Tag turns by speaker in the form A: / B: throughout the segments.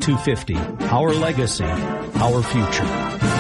A: 250. Our legacy, our future.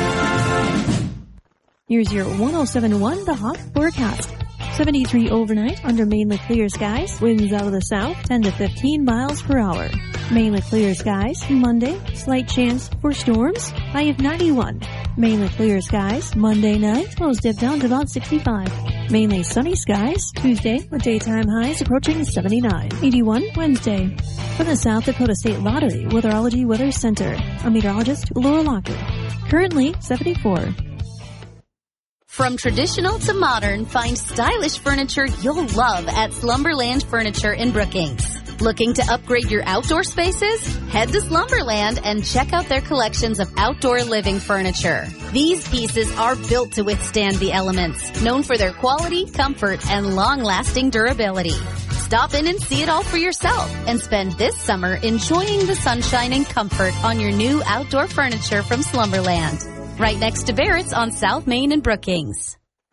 B: Here's your 107.1 The Hawk forecast. 73 overnight under mainly clear skies. Winds out of the south 10 to 15 miles per hour. Mainly clear skies. Monday, slight chance for storms. High of 91. Mainly clear skies. Monday night, lows dip down to about 65. Mainly sunny skies. Tuesday, with daytime highs approaching 79. 81 Wednesday. From the South Dakota State Lottery Weatherology Weather Center, I'm meteorologist Laura Locker. Currently 74.
C: From traditional to modern, find stylish furniture you'll love at Slumberland Furniture in Brookings. Looking to upgrade your outdoor spaces? Head to Slumberland and check out their collections of outdoor living furniture. These pieces are built to withstand the elements, known for their quality, comfort, and long-lasting durability. Stop in and see it all for yourself and spend this summer enjoying the sunshine and comfort on your new outdoor furniture from Slumberland. Right next to Barrett's on South Main and Brookings.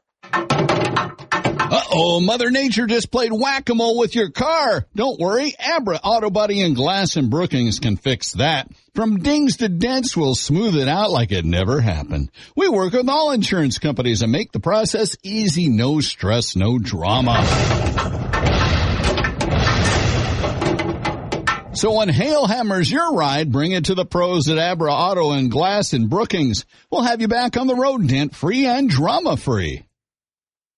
D: Uh-oh, Mother Nature just played whack-a-mole with your car. Don't worry, Abra Auto Body and Glass in Brookings can fix that. From dings to dents, we'll smooth it out like it never happened. We work with all insurance companies and make the process easy, no stress, no drama. So when hail hammers your ride, bring it to the pros at Abra Auto and Glass in Brookings. We'll have you back on the road dent-free and drama-free.